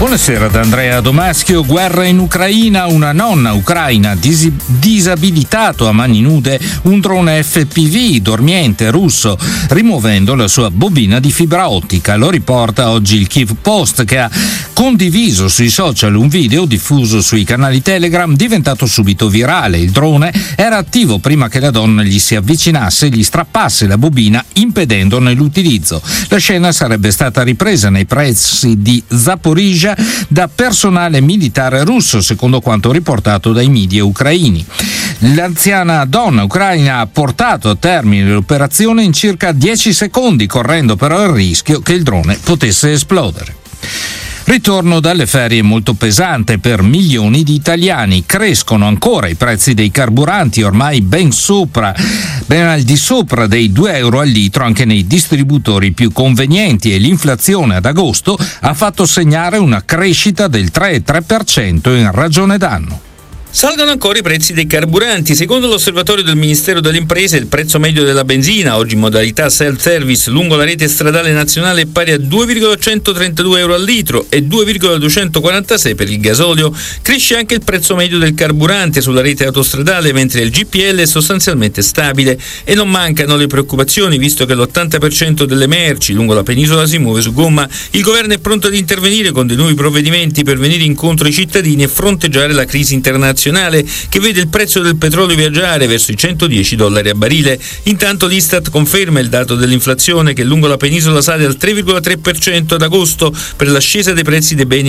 Buonasera da Andrea Domaschio. Guerra in Ucraina, una nonna ucraina disabilitato a mani nude un drone FPV dormiente russo, rimuovendo la sua bobina di fibra ottica. Lo riporta oggi il Kyiv Post, che ha condiviso sui social un video diffuso sui canali Telegram, diventato subito virale. Il drone era attivo prima che la donna gli si avvicinasse e gli strappasse la bobina, impedendone l'utilizzo. La scena sarebbe stata ripresa nei pressi di Zaporizhzhia da personale militare russo, secondo quanto riportato dai media ucraini. L'anziana donna ucraina ha portato a termine l'operazione in circa 10 secondi, correndo però il rischio che il drone potesse esplodere. Ritorno dalle ferie molto pesante per milioni di italiani. Crescono ancora i prezzi dei carburanti, ormai ben al di sopra dei €2 al litro anche nei distributori più convenienti, e l'inflazione ad agosto ha fatto segnare una crescita del 3,3% in ragione d'anno. Salgono ancora i prezzi dei carburanti. Secondo l'osservatorio del Ministero delle Imprese, il prezzo medio della benzina, oggi in modalità self-service lungo la rete stradale nazionale, è pari a €2,132 al litro e €2,246 per il gasolio. Cresce anche il prezzo medio del carburante sulla rete autostradale, mentre il GPL è sostanzialmente stabile. E non mancano le preoccupazioni, visto che l'80% delle merci lungo la penisola si muove su gomma. Il governo è pronto ad intervenire con dei nuovi provvedimenti per venire incontro ai cittadini e fronteggiare la crisi internazionale, che vede il prezzo del petrolio viaggiare verso i $110 a barile. Intanto l'Istat conferma il dato dell'inflazione, che lungo la penisola sale al 3,3% ad agosto per l'ascesa dei prezzi dei beni